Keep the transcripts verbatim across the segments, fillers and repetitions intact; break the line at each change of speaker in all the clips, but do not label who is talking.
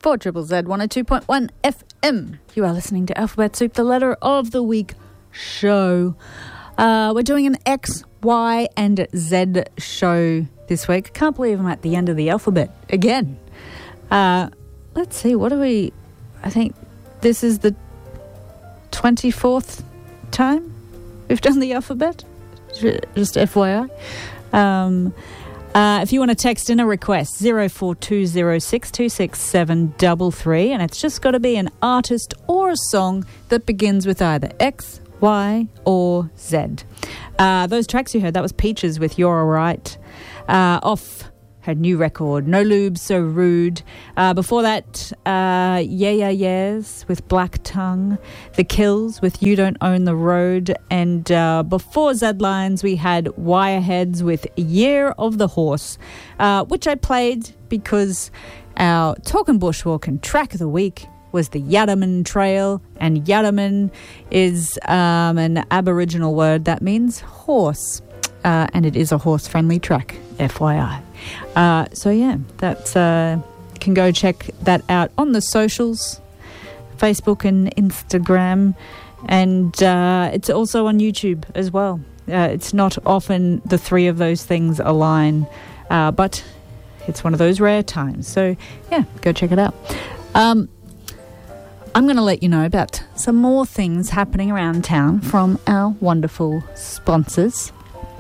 four Z Z one oh two point one F M. You are listening to Alphabet Soup, the letter of the week show. Uh, we're doing an X, Y, and Z show this week. I can't believe I'm at the end of the alphabet again. Uh, let's see, what do we... I think this is the twenty-fourth time we've done the alphabet. Just F Y I. Um... Uh, if you want to text in a request, zero four two zero six two six seven three three, and it's just got to be an artist or a song that begins with either X, Y, or Z. Uh, those tracks you heard, that was Peaches with You're Alright, uh, off her new record, No Lube, So Rude. Uh, before that, uh, Yeah Yeah Yeahs with Black Tongue, The Kills with You Don't Own the Road, and uh, before Z-Lines, we had Wireheads with Year of the Horse, uh, which I played because our Talkin' Bushwalkin' track of the week was the Yadaman Trail, and Yadaman is um, an Aboriginal word that means horse, uh, and it is a horse-friendly track, F Y I. Uh, so yeah, that's uh, you can go check that out on the socials, Facebook and Instagram, and uh, it's also on YouTube as well. Uh, it's not often the three of those things align, uh, but it's one of those rare times. So yeah, go check it out. Um, I'm going to let you know about some more things happening around town from our wonderful sponsors.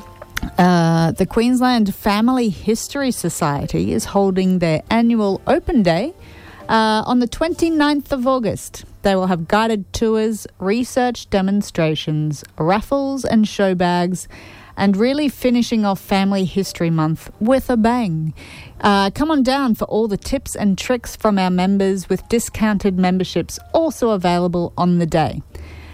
Uh, the Queensland Family History Society is holding their annual open day uh, on the twenty-ninth of August. They will have guided tours, research demonstrations, raffles and show bags, and really finishing off Family History Month with a bang. Uh, come on down for all the tips and tricks from our members, with discounted memberships also available on the day.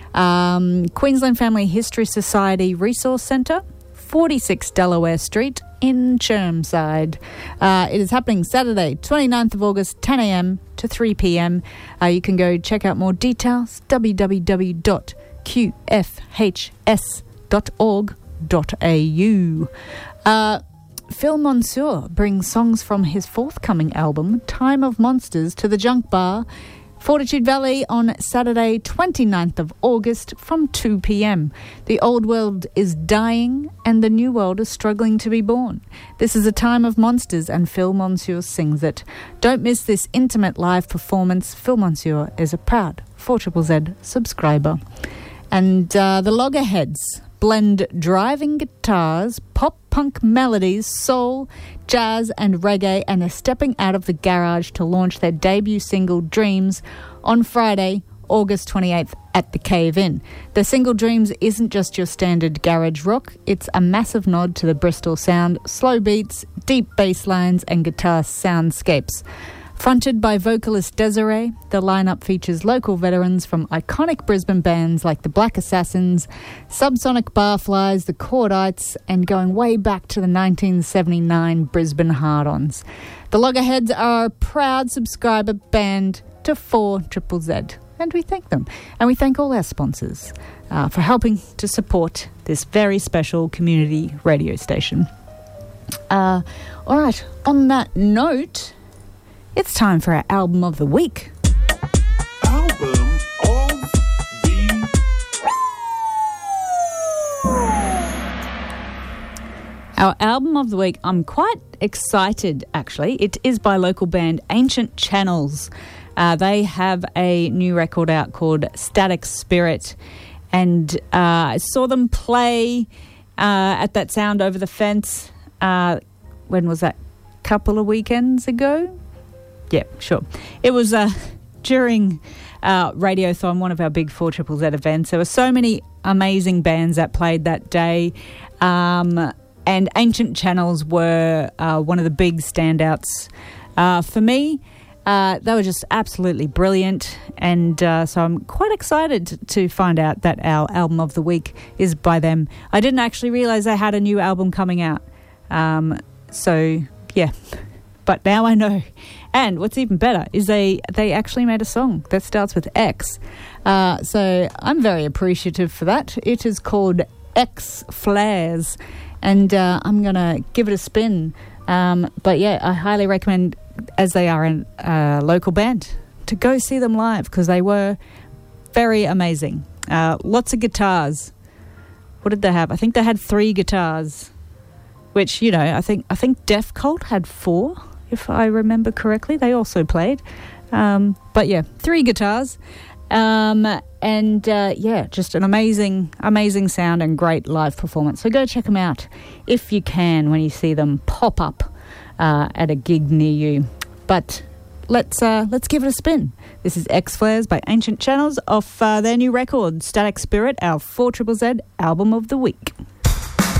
Um, Queensland Family History Society Resource Centre, forty-six Delaware Street in Chermside. Uh, it is happening Saturday, twenty-ninth of August, ten a.m. to three p.m. Uh, you can go check out more details, w w w dot q f h s dot org dot a u. Uh, Phil Monsieur brings songs from his forthcoming album, Time of Monsters, to the Junk Bar, Fortitude Valley, on Saturday, twenty-ninth of August from two p.m. The old world is dying and the new world is struggling to be born. This is a time of monsters and Phil Monsieur sings it. Don't miss this intimate live performance. Phil Monsieur is a proud four Z Z subscriber. And uh, the Loggerheads blend driving guitars, pop-punk melodies, soul, jazz and reggae, and are stepping out of the garage to launch their debut single, Dreams, on Friday, August twenty-eighth at the Cave Inn. The single Dreams isn't just your standard garage rock, it's a massive nod to the Bristol sound, slow beats, deep bass lines and guitar soundscapes. Fronted by vocalist Desiree, the lineup features local veterans from iconic Brisbane bands like the Black Assassins, Subsonic Barflies, the Cordites, and going way back to the nineteen seventy-nine Brisbane Hard-Ons. The Loggerheads are a proud subscriber band to four Z Z, and we thank them. And we thank all our sponsors uh, for helping to support this very special community radio station. Uh, all right, on that note, it's time for our album of the week.
Album of the
Our album of the week, I'm quite excited actually. It is by local band Ancient Channels. Uh, they have a new record out called Static Spirit, and uh, I saw them play uh, at that Sound Over the Fence. Uh, when was that? Couple of weekends ago? Yeah, sure. It was uh, during uh, Radiothon, one of our big four Z Z events. There were so many amazing bands that played that day, um, and Ancient Channels were uh, one of the big standouts uh, for me. Uh, they were just absolutely brilliant, and uh, so I'm quite excited to find out that our album of the week is by them. I didn't actually realise they had a new album coming out, um, so yeah, but now I know. And what's even better is they, they actually made a song that starts with X. Uh, so I'm very appreciative for that. It is called X Flares. And uh, I'm going to give it a spin Um, but yeah, I highly recommend, as they are a uh, local band, to go see them live because they were very amazing. Uh, lots of guitars. What did they have? I think they had three guitars, which, you know, I think I think Def Cult had four, if I remember correctly. They also played. Um, but yeah, three guitars. Um, and uh, yeah, just an amazing, amazing sound and great live performance. So go check them out if you can when you see them pop up uh, at a gig near you. But let's uh, let's give it a spin. This is X-Flares by Ancient Channels off uh, their new record, Static Spirit, our four Z Z Z album of the week.